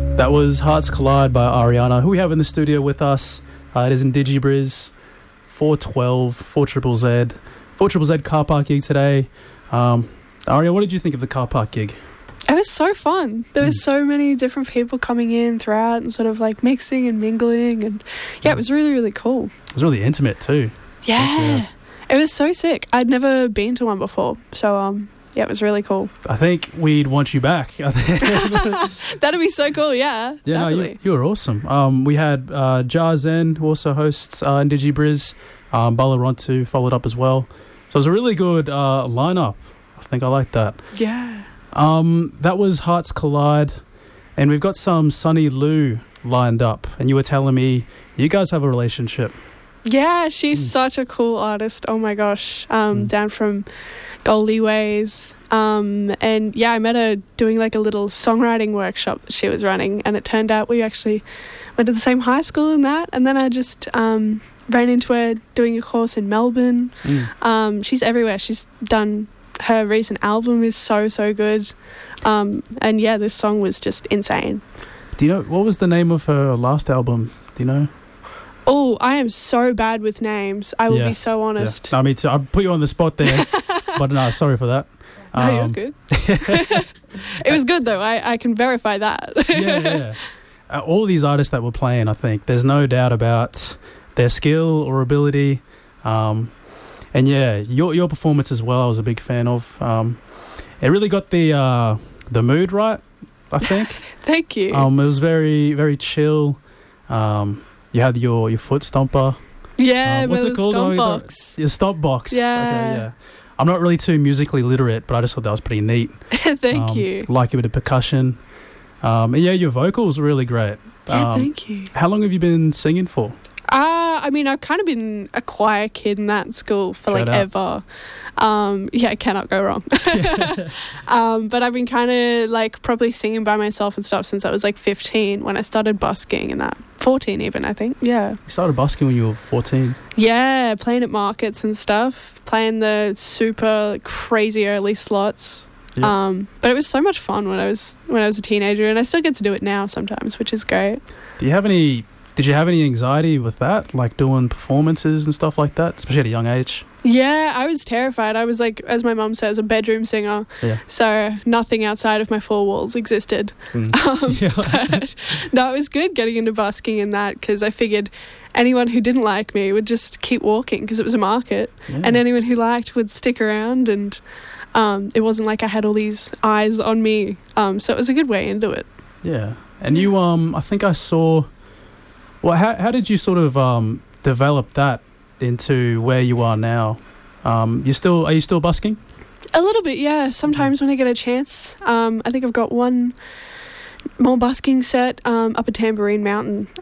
That was Hearts Collide by Ariana, who we have in the studio with us. It is in DigiBriz, 412, 4ZZZ car park gig today. Aria, what did you think of the car park gig? It was so fun. There was so many different people coming in throughout and sort of like mixing and mingling, and it was really, really cool. It was really intimate too. Yeah. It was so sick. I'd never been to one before, so it was really cool. I think we'd want you back. That'd be so cool, yeah. Yeah, no, you were awesome. We had Jar Zen, who also hosts in DigiBriz. Balarontu followed up as well. So it was a really good lineup. I think I like that. Yeah. That was Hearts Collide. And we've got some Sunny Lou lined up. And you were telling me you guys have a relationship. Yeah, she's such a cool artist. Oh my gosh. Down from Goldie Ways. And yeah, I met her doing like a little songwriting workshop that she was running, and it turned out we actually went to the same high school in that. And then I just ran into her doing a course in Melbourne. She's everywhere. She's done, her recent album is so good. And yeah, this song was just insane. Do you know what was the name of her last album? Do you know? Oh, I am so bad with names. I will be so honest. Yeah. No, me too. I put you on the spot there, but no, sorry for that. No, you're good. It was good though. I can verify that. Yeah. All of these artists that were playing, I think there's no doubt about their skill or ability. And yeah, your performance as well, I was a big fan of. It really got the mood right, I think. Thank you. It was very, very chill. You had your foot stomper. Yeah, what's it called? Stomp box. Your stomp box. Yeah. Okay, yeah. I'm not really too musically literate, but I just thought that was pretty neat. Thank you. Like a bit of percussion. And yeah, your vocals were really great. Yeah, thank you. How long have you been singing for? I mean, I've kind of been a choir kid in that school for ever. Yeah, cannot go wrong. But I've been kind of like probably singing by myself and stuff since I was like 15 when I started busking, and that 14 even, I think. Yeah. You started busking when you were 14? Yeah, playing at markets and stuff, playing the super crazy early slots. Yeah. But it was so much fun when I was a teenager, and I still get to do it now sometimes, which is great. Did you have any anxiety with that, like doing performances and stuff like that, especially at a young age? Yeah, I was terrified. I was like, as my mum says, a bedroom singer. Yeah. So nothing outside of my four walls existed. But no, it was good getting into busking in that, because I figured anyone who didn't like me would just keep walking because it was a market, and anyone who liked would stick around, and it wasn't like I had all these eyes on me. So it was a good way into it. Yeah. And you, I think I saw... Well, how did you sort of develop that into where you are now? Are you still busking? A little bit, yeah. Sometimes when I get a chance. I think I've got one more busking set up at Tambourine Mountain